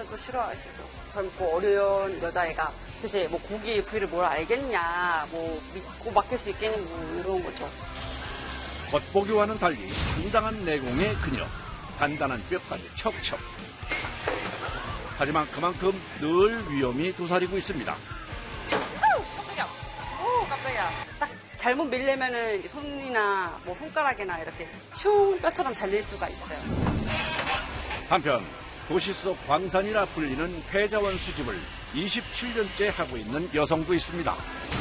것도 싫어하시고. 젊고 어려운 여자애가 도대체 뭐 고기 부위를 뭘 알겠냐, 뭐 믿고 맡길 수 있겠냐, 뭐 이런 거죠. 겉보기와는 달리 상당한 내공의 그녀. 단단한 뼈까지 척척. 하지만 그만큼 늘 위험이 도사리고 있습니다. 깜짝이야. 오, 깜짝이야. 딱 잘못 밀려면은 손이나 뭐 손가락이나 이렇게 슝 뼈처럼 잘릴 수가 있어요. 한편 도시 속 광산이라 불리는 폐자원 수집을 27년째 하고 있는 여성도 있습니다.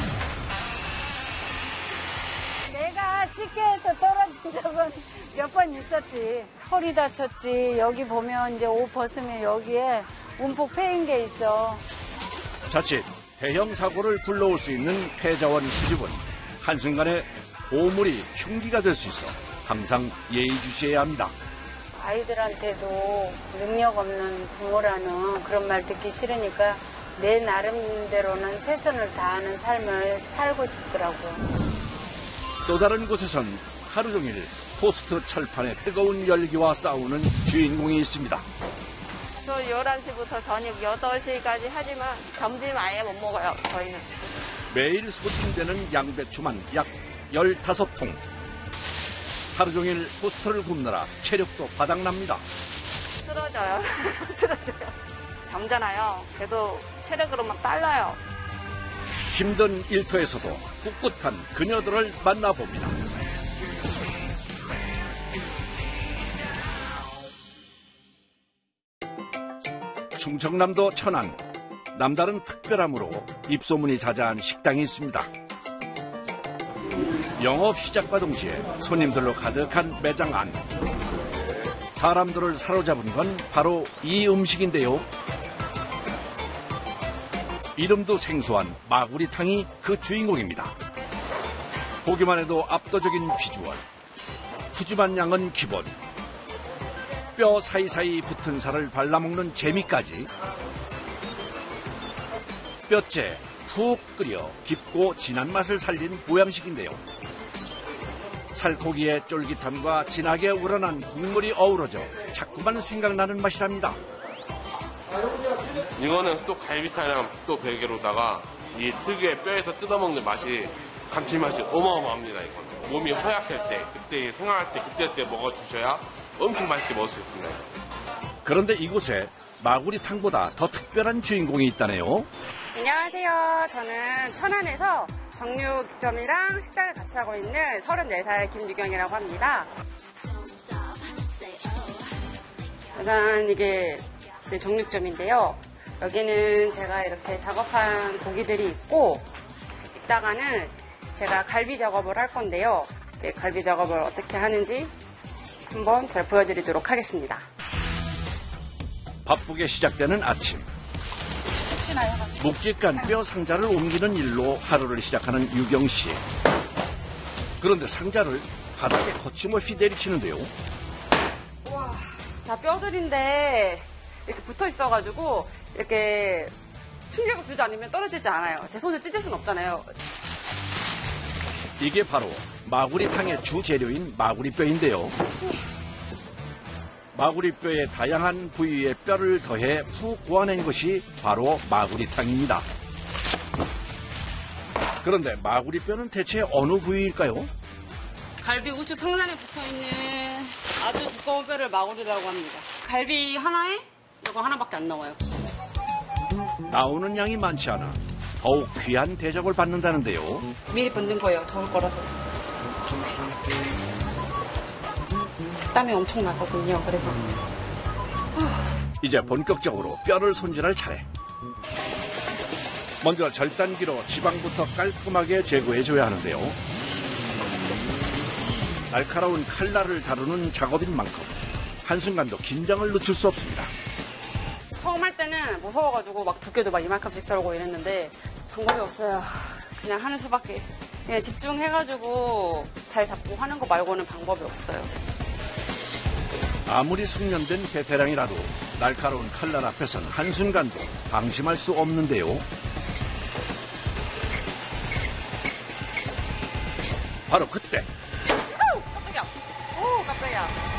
내가 집게에서 떨어진 적은 몇 번 있었지. 허리 다쳤지. 여기 보면 이제 옷 벗으면 여기에 움푹 패인 게 있어. 자칫 대형 사고를 불러올 수 있는 폐자원 수집은 한순간에 보물이 흉기가 될 수 있어 항상 예의주시해야 합니다. 아이들한테도 능력 없는 부모라는 그런 말 듣기 싫으니까 내 나름대로는 최선을 다하는 삶을 살고 싶더라고. 또 다른 곳에선 하루 종일 토스트 철판의 뜨거운 열기와 싸우는 주인공이 있습니다. 저 11시부터 저녁 8시까지 하지만 점심 아예 못 먹어요, 저희는. 매일 소진되는 양배추만 약 15통. 하루 종일 토스트를 굽느라 체력도 바닥납니다. 쓰러져요. 쓰러져요. 잠잖아요. 그래도 체력으로 막 딸라요. 힘든 일터에서도 꿋꿋한 그녀들을 만나봅니다. 충청남도 천안. 남다른 특별함으로 입소문이 자자한 식당이 있습니다. 영업 시작과 동시에 손님들로 가득한 매장 안. 사람들을 사로잡은 건 바로 이 음식인데요. 이름도 생소한 마구리탕이 그 주인공입니다. 보기만 해도 압도적인 비주얼. 푸짐한 양은 기본. 뼈 사이사이 붙은 살을 발라먹는 재미까지. 뼈째 푹 끓여 깊고 진한 맛을 살린 보양식인데요. 살코기의 쫄깃함과 진하게 우러난 국물이 어우러져 자꾸만 생각나는 맛이랍니다. 이거는 또 갈비탕이랑 또 별개로다가 이 특유의 뼈에서 뜯어먹는 맛이 감칠맛이 어마어마합니다. 이거는. 몸이 허약할 때, 그때 생활할 때, 그때 먹어주셔야 엄청 맛있게 먹을 수 있습니다. 그런데 이곳에 마구리탕보다 더 특별한 주인공이 있다네요. 안녕하세요. 저는 천안에서 정육점이랑 식당을 같이 하고 있는 34살 김유경이라고 합니다. 일단 이게 제 정육점인데요. 여기는 제가 이렇게 작업한 고기들이 있고, 이따가는 제가 갈비 작업을 할 건데요. 이제 갈비 작업을 어떻게 하는지 한번 잘 보여드리도록 하겠습니다. 바쁘게 시작되는 아침. 묵직한 뼈 상자를 옮기는 일로 하루를 시작하는 유경 씨. 그런데 상자를 바닥에 거침없이 내리치는데요. 와, 다 뼈들인데 이렇게 붙어 있어가지고 이렇게 충격을 주지 않으면 떨어지지 않아요. 제 손을 찢을 순 없잖아요. 이게 바로 마구리탕의 주 재료인 마구리뼈인데요. 마구리뼈의 다양한 부위의 뼈를 더해 푹 구워낸 것이 바로 마구리탕입니다. 그런데 마구리뼈는 대체 어느 부위일까요? 갈비 우측 상단에 붙어있는 아주 두꺼운 뼈를 마구리라고 합니다. 갈비 하나에 이거 하나밖에 안 나와요. 나오는 양이 많지 않아 더욱 귀한 대접을 받는다는데요. 미리 붓는 거예요. 더울 거라서. 땀이 엄청 나거든요. 그래서 이제 본격적으로 뼈를 손질할 차례. 먼저 절단기로 지방부터 깔끔하게 제거해줘야 하는데요. 날카로운 칼날을 다루는 작업인 만큼 한순간도 긴장을 늦출 수 없습니다. 처음 할 때는 무서워가지고 막 두께도 막 이만큼씩 썰고 이랬는데 방법이 없어요. 그냥 하는 수밖에. 그냥 집중해가지고 잘 잡고 하는 거 말고는 방법이 없어요. 아무리 숙련된 베테랑이라도 날카로운 칼날 앞에선 한순간도 방심할 수 없는데요. 바로 그때. 깜짝이야. 오, 깜짝이야.